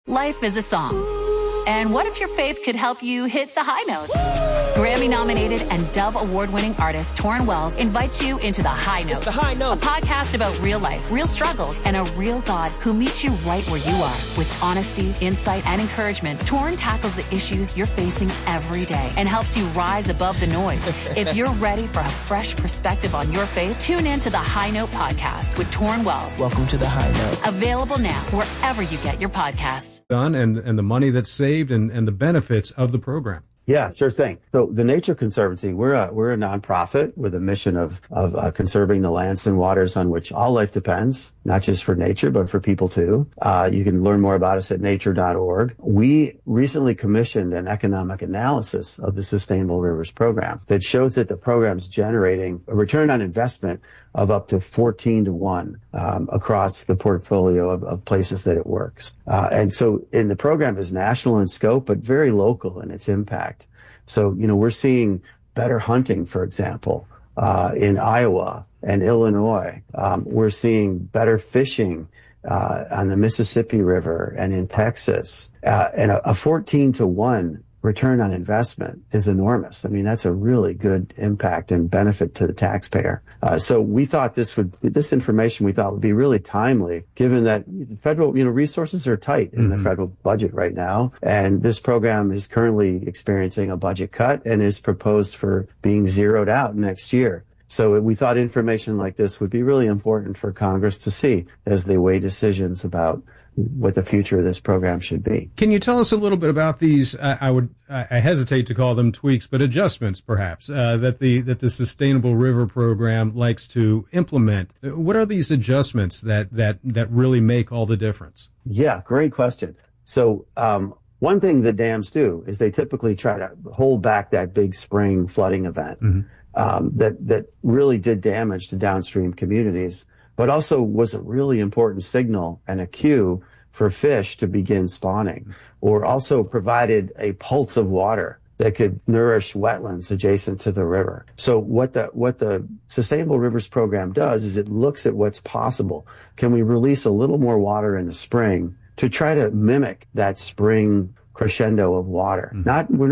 Life is a song. And what if your faith could help you hit the high notes? Grammy-nominated and Dove Award-winning artist Torrin Wells invites you into The High Note. It's The High Note. A podcast about real life, real struggles, and a real God who meets you right where you are. With honesty, insight, and encouragement, Torrin tackles the issues you're facing every day and helps you rise above the noise. If you're ready for a fresh perspective on your faith, tune in to The High Note podcast with Torrin Wells. Welcome to The High Note. Available now wherever you get your podcasts. Done and the money that's saved and the benefits of the program. Yeah, sure thing. So the Nature Conservancy, we're a nonprofit with a mission of conserving the lands and waters on which all life depends, not just for nature, but for people too. You can learn more about us at nature.org. We recently commissioned an economic analysis of the Sustainable Rivers program that shows that the program's generating a return on investment of up to 14 to 1 across the portfolio of places that it works. And so the program is national in scope, but very local in its impact. So, we're seeing better hunting, for example, in Iowa and Illinois. We're seeing better fishing on the Mississippi River and in Texas. And a 14 to 1 return on investment is enormous. I mean, that's a really good impact and benefit to the taxpayer. So we thought this information would be really timely, given that federal, resources are tight in the federal budget right now. And this program is currently experiencing a budget cut and is proposed for being zeroed out next year. So we thought information like this would be really important for Congress to see as they weigh decisions about what the future of this program should be. Can you tell us a little bit about these? I hesitate to call them tweaks, but adjustments, perhaps, that the Sustainable River program likes to implement. What are these adjustments that really make all the difference? Yeah, great question. So one thing that dams do is they typically try to hold back that big spring flooding event that really did damage to downstream communities, but also was a really important signal and a cue for fish to begin spawning, or also provided a pulse of water that could nourish wetlands adjacent to the river. So what the Sustainable Rivers program does is it looks at what's possible. Can we release a little more water in the spring to try to mimic that spring crescendo of water? We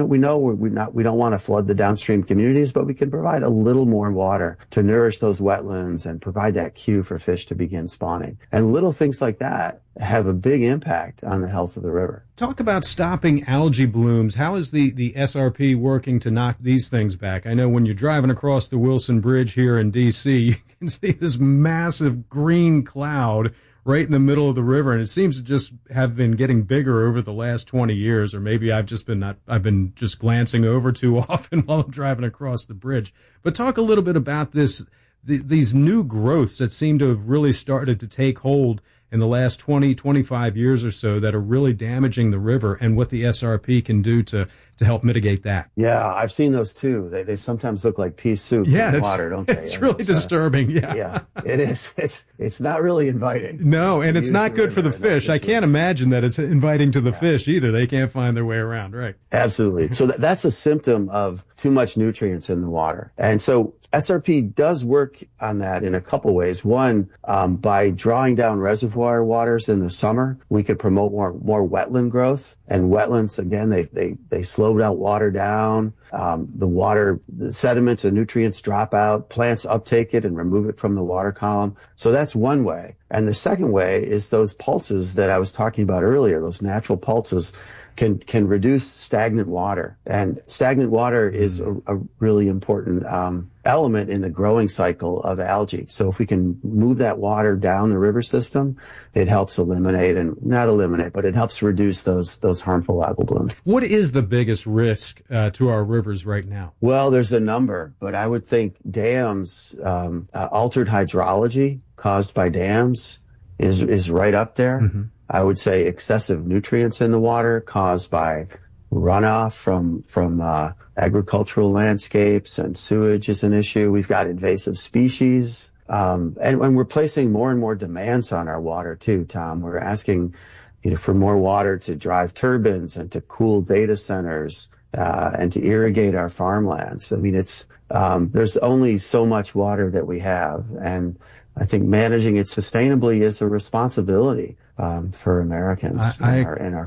don't want to flood the downstream communities, but we can provide a little more water to nourish those wetlands and provide that cue for fish to begin spawning. And little things like that have a big impact on the health of the river. Talk about stopping algae blooms. How is the SRP working to knock these things back? I know when you're driving across the Wilson Bridge here in D.C., you can see this massive green cloud right in the middle of the river, and it seems to just have been getting bigger over the last 20 years, or maybe I've been just glancing over too often while I'm driving across the bridge. But talk a little bit about these new growths that seem to have really started to take hold in the last 20, 25 years or so that are really damaging the river, and what the SRP can do to help mitigate that. Yeah, I've seen those too. They sometimes look like pea soup in water, don't they? It's really disturbing. Yeah, it is. It's not really inviting. No, and it's not good for the fish. I can't imagine that it's inviting to the fish either. They can't find their way around, right? Absolutely. So that's a symptom of too much nutrients in the water. And so SRP does work on that in a couple ways. One, by drawing down reservoir waters in the summer, we could promote more wetland growth. And wetlands, again, they slow out water down. The sediments and nutrients drop out. Plants uptake it and remove it from the water column. So that's one way. And the second way is those pulses that I was talking about earlier, those natural pulses can reduce stagnant water. And stagnant water is a really important element in the growing cycle of algae. So if we can move that water down the river system, it helps but it helps reduce those harmful algal blooms. What is the biggest risk to our rivers right now? Well, there's a number, but I would think dams, altered hydrology caused by dams is right up there. Mm-hmm. I would say excessive nutrients in the water caused by runoff from agricultural landscapes, and sewage is an issue. We've got invasive species. And we're placing more and more demands on our water too, Tom. We're asking, for more water to drive turbines and to cool data centers, and to irrigate our farmlands. I mean, there's only so much water that we have. And I think managing it sustainably is a responsibility for Americans in our